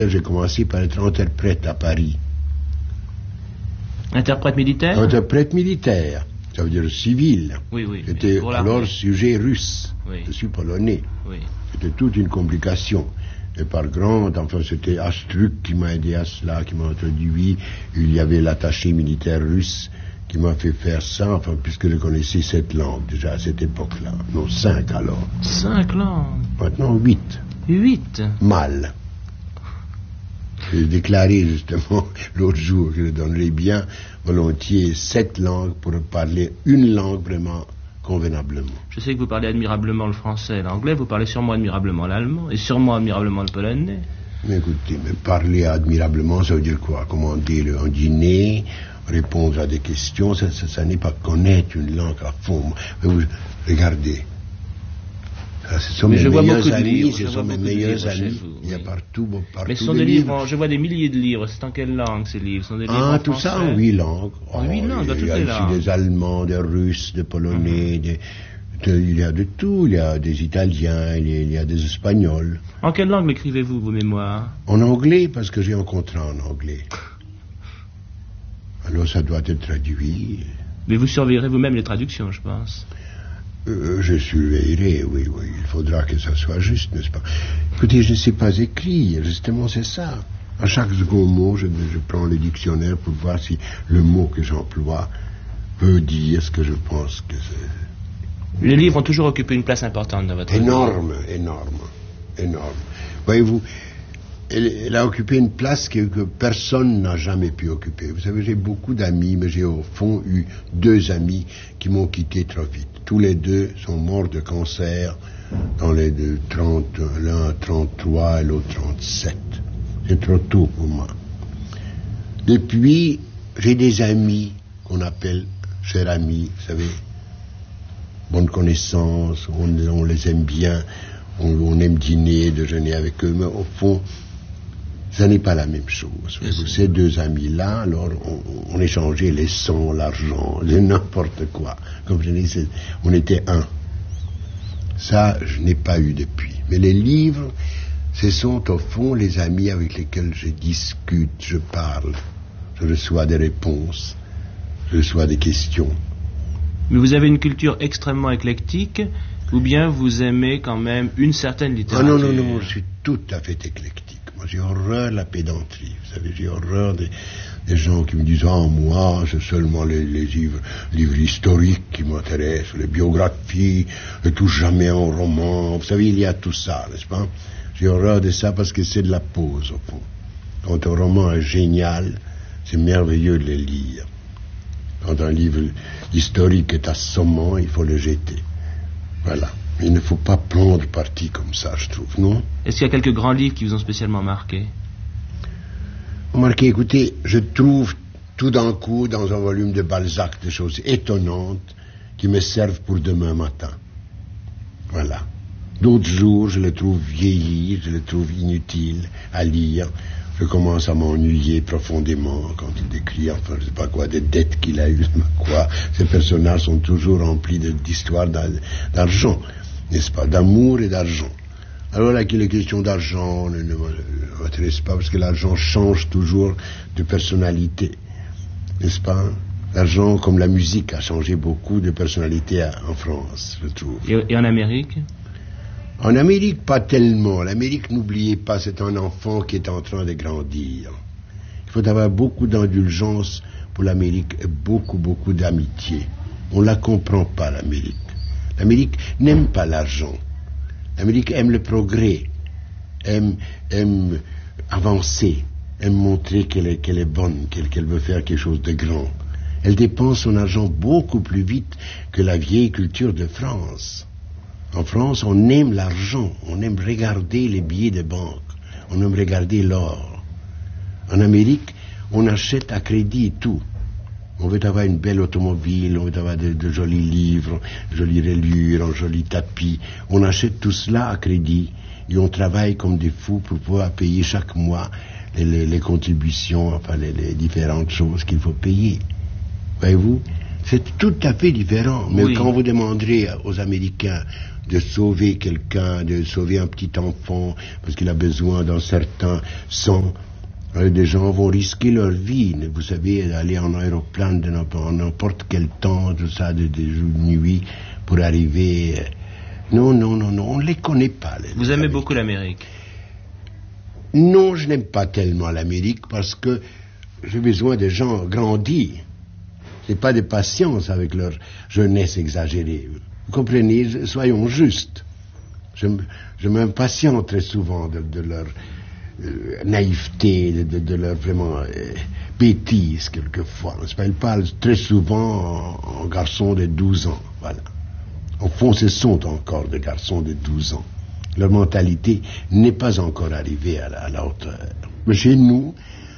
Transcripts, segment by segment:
J'ai commencé par être interprète à Paris. Interprète militaire? Interprète militaire, ça veut dire civil. Oui, oui. J'étais alors sujet russe. Oui. Je suis polonais. Oui. C'était toute une complication. Et par grande, enfin c'était Astruc qui m'a aidé à cela, qui m'a introduit. Il y avait l'attaché militaire russe qui m'a fait faire ça, enfin puisque je connaissais 7 langues déjà à cette époque-là. Non, 5 alors. 5 langues? Maintenant 8. 8? Mal. J'ai déclaré justement l'autre jour que je donnerais bien volontiers 7 langues pour parler une langue vraiment convenablement. Je sais que vous parlez admirablement le français et l'anglais, vous parlez sûrement admirablement l'allemand et sûrement admirablement le polonais. Mais écoutez, mais parler admirablement, ça veut dire quoi? Commander un dîner, répondre à des questions, ça n'est pas connaître une langue à fond. Mais vous, regardez. Ce sont mes meilleurs amis, ce sont mes meilleurs amis. Il y a partout mais ce sont des livres, je vois des milliers de livres. C'est en quelle langue ces livres? Ce sont des livres en tout français? ça en 8 langues. En 8 langues, dans toutes les langues. Il y a ici des Allemands, des Russes, des Polonais, il y a de tout. Il y a des Italiens, il y a des Espagnols. En quelle langue écrivez-vous vos mémoires? En anglais, parce que j'ai un contrat en anglais. Alors ça doit être traduit. Mais vous surveillerez vous-même les traductions, je pense. Je surveillerai, oui. Il faudra que ça soit juste, n'est-ce pas? Écoutez, je ne sais pas écrire, justement, c'est ça. À chaque second mot, je prends le dictionnaire pour voir si le mot que j'emploie veut dire ce que je pense que c'est. Les livres ont toujours occupé une place importante dans votre vie. Énorme. Voyez-vous, elle a occupé une place que personne n'a jamais pu occuper. Vous savez, j'ai beaucoup d'amis, mais j'ai au fond eu 2 amis qui m'ont quitté trop vite. Tous les 2 sont morts de cancer dans les 30, l'un 33 et l'autre 37. C'est trop tôt pour moi. Depuis, j'ai des amis qu'on appelle chers amis, vous savez, bonne connaissance, on les aime bien, on aime dîner, déjeuner avec eux, mais au fond, ça n'est pas la même chose. Ces 2 amis-là, alors, on échangeait les sangs, l'argent, n'importe quoi. Comme je disais, on était un. Ça, je n'ai pas eu depuis. Mais les livres, ce sont au fond les amis avec lesquels je discute, je parle. Je reçois des réponses, je reçois des questions. Mais vous avez une culture extrêmement éclectique, ou bien vous aimez quand même une certaine littérature? Non, je suis tout à fait éclectique. Moi, j'ai horreur de la pédanterie. Vous savez, j'ai horreur des gens qui me disent « Ah, moi, c'est seulement les livres historiques qui m'intéressent, les biographies, ne touche jamais un roman. » Vous savez, il y a tout ça, n'est-ce pas? J'ai horreur de ça parce que c'est de la pose, au fond. Quand un roman est génial, c'est merveilleux de le lire. Quand un livre historique est assommant, il faut le jeter. Voilà. Il ne faut pas prendre parti comme ça, je trouve, non? Est-ce qu'il y a quelques grands livres qui vous ont spécialement marqué? Écoutez, je trouve tout d'un coup dans un volume de Balzac des choses étonnantes qui me servent pour demain matin. Voilà. D'autres jours, je les trouve vieillis, je les trouve inutiles à lire. Je commence à m'ennuyer profondément quand il décrit, enfin, je ne sais pas quoi, des dettes qu'il a eues, quoi. Ces personnages sont toujours remplis d'histoires d'argent, n'est-ce pas, d'amour et d'argent. Alors là, qu'il est question d'argent, ne m'intéresse pas, parce que l'argent change toujours de personnalité, n'est-ce pas? L'argent, comme la musique, a changé beaucoup de personnalité en France, je trouve. Et en Amérique? En Amérique, pas tellement. L'Amérique, n'oubliez pas, c'est un enfant qui est en train de grandir. Il faut avoir beaucoup d'indulgence pour l'Amérique et beaucoup d'amitié. On ne la comprend pas, l'Amérique. L'Amérique n'aime pas l'argent. L'Amérique aime le progrès, aime avancer, aime montrer qu'elle est bonne, qu'elle veut faire quelque chose de grand. Elle dépense son argent beaucoup plus vite que la vieille culture de France. En France, on aime l'argent, on aime regarder les billets de banque, on aime regarder l'or. En Amérique, on achète à crédit tout. On veut avoir une belle automobile, on veut avoir de jolis livres, jolies reliures, un joli tapis. On achète tout cela à crédit et on travaille comme des fous pour pouvoir payer chaque mois les contributions, enfin les différentes choses qu'il faut payer. Voyez-vous, C'est tout à fait différent. Mais Oui. quand vous demanderez aux Américains de sauver quelqu'un, de sauver un petit enfant, parce qu'il a besoin d'un certain sang, des gens vont risquer leur vie. Vous savez, aller en aéroplane en n'importe quel temps, tout ça, de nuit, pour arriver... Non, on ne les connaît pas. Vous aimez beaucoup l'Amérique? Non, je n'aime pas tellement l'Amérique parce que j'ai besoin de gens grandis. C'est pas de patience avec leur jeunesse exagérée. Vous comprenez? Soyons justes. Je m'impatiente très souvent de leur naïveté, de leur vraiment bêtise quelquefois. Elle parle très souvent en garçons de 12 ans. Voilà. Au fond, ce sont encore des garçons de 12 ans. Leur mentalité n'est pas encore arrivée à la hauteur. Mais chez nous,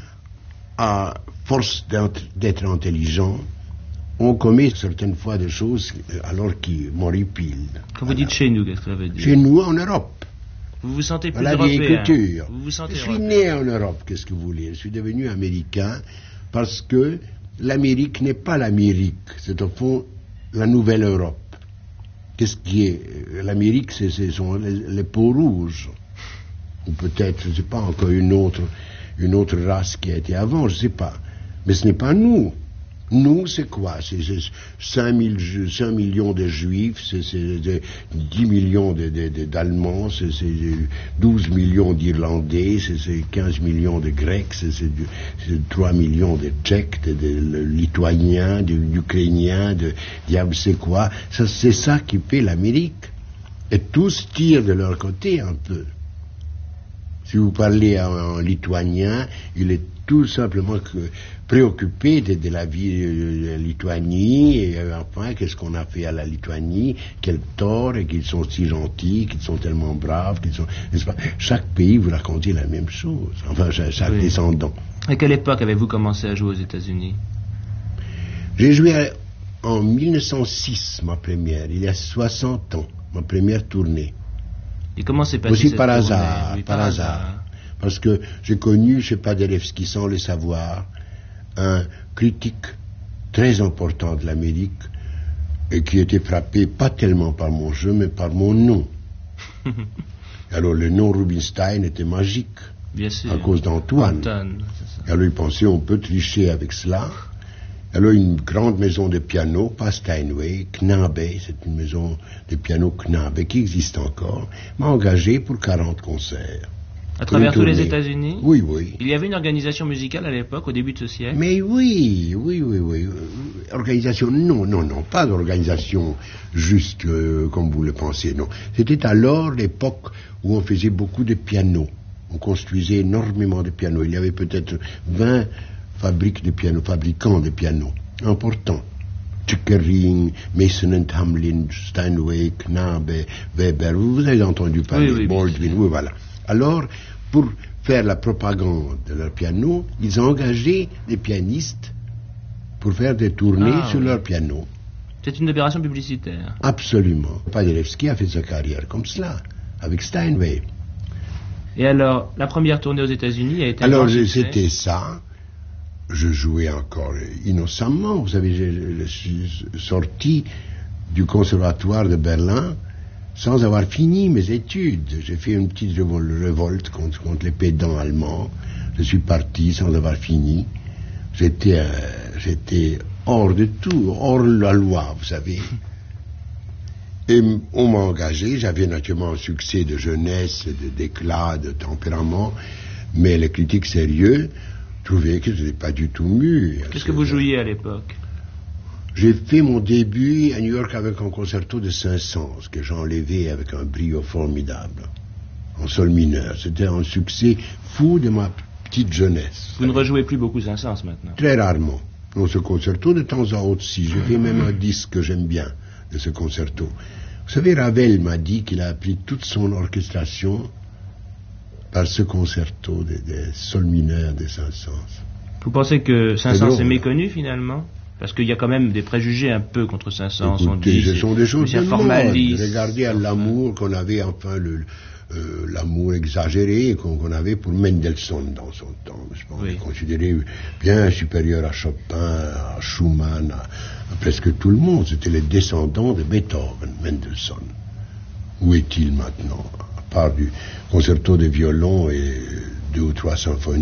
à force d'être intelligent, on commet certaines fois des choses alors qui m'horripilent. Quand vous dites chez nous, qu'est-ce que ça veut dire? Chez nous, en Europe. Vous vous sentez plus La vieille européen? culture. Vous vous sentez Je suis européen? né en Europe, qu'est-ce que vous voulez? Je suis devenu américain parce que l'Amérique n'est pas l'Amérique. C'est au fond la nouvelle Europe. Qu'est-ce qui est l'Amérique? Ce sont les peaux rouges. Ou peut-être, je ne sais pas, encore une autre race qui a été avant, je ne sais pas. Mais ce n'est pas nous. Nous, c'est quoi? C'est 5 millions de Juifs, c'est 10 millions d'Allemands, c'est 12 millions d'Irlandais, c'est 15 millions de Grecs, c'est 3 millions de Tchèques, de Lituaniens, d'Ukrainiens, de diable c'est quoi. C'est ça qui fait l'Amérique. Et tous tirent de leur côté un peu. Si vous parlez à un Lituanien, il est tout simplement préoccupé de la vie de la Lituanie, et enfin, qu'est-ce qu'on a fait à la Lituanie, quel tort, et qu'ils sont si gentils, qu'ils sont tellement braves, n'est-ce pas? Chaque pays vous raconte la même chose, enfin, chaque descendant. À quelle époque avez-vous commencé à jouer aux États-Unis? J'ai joué en 1906, ma première, il y a 60 ans, ma première tournée. Et comment s'est passé Aussi cette par tournée? hasard, Oui, par hasard. Parce que j'ai connu chez Paderewski, sans le savoir, un critique très important de l'Amérique, et qui était frappé pas tellement par mon jeu, mais par mon nom. Alors le nom Rubinstein était magique, Bien sûr. à cause d'Antoine. Anton, c'est ça. Alors il pensait on peut tricher avec cela. Alors une grande maison de piano, pas Steinway, Knabe, c'est une maison de piano Knabe qui existe encore, m'a engagé pour 40 concerts. À travers tous les tournée. États-Unis? Oui, oui. Il y avait une organisation musicale à l'époque, au début de ce siècle? Mais oui. Organisation, non, pas d'organisation juste comme vous le pensez, non. C'était alors l'époque où on faisait beaucoup de pianos. On construisait énormément de pianos. Il y avait peut-être 20 fabricants de pianos importants. Chickering, Mason & Hamlin, Steinway, Knabe, Weber, vous avez entendu parler, Oui, Baldwin, oui, voilà. Alors, pour faire la propagande de leur piano, ils ont engagé des pianistes pour faire des tournées sur leur piano. C'est une opération publicitaire. Absolument. Paderewski a fait sa carrière comme cela, avec Steinway. Et alors, la première tournée aux États-Unis a été un Alors, grand succès? c'était ça. Je jouais encore innocemment. Vous savez, je suis sorti du conservatoire de Berlin sans avoir fini mes études. J'ai fait une petite révolte contre les pédants allemands. Je suis parti sans avoir fini. J'étais hors de tout, hors la loi, vous savez. Et on m'a engagé. J'avais naturellement un succès de jeunesse, d'éclat, de tempérament, mais les critiques sérieux trouvaient que je n'étais pas du tout mûr. Qu'est-ce que vous jouiez à l'époque? J'ai fait mon début à New York avec un concerto de Saint-Saëns que j'ai enlevé avec un brio formidable, en sol mineur. C'était un succès fou de ma petite jeunesse. Vous ne rejouez plus beaucoup Saint-Saëns maintenant? Très rarement. Dans ce concerto, de temps à autre, si. J'ai fait même un disque que j'aime bien de ce concerto. Vous savez, Ravel m'a dit qu'il a appris toute son orchestration par ce concerto de sol mineur de Saint-Saëns. Vous pensez que Saint-Saëns drôle, est méconnu finalement? Parce qu'il y a quand même des préjugés un peu contre Saint-Saëns. Écoutez, ce sont des choses de formalistes. mode. Regardez à l'amour qu'on avait, enfin, l'amour exagéré qu'on avait pour Mendelssohn dans son temps. On est considéré bien supérieur à Chopin, à Schumann, à presque tout le monde. C'était les descendants de Beethoven, Mendelssohn. Où est-il maintenant? À part du concerto de violon et 2 ou 3 symphonies.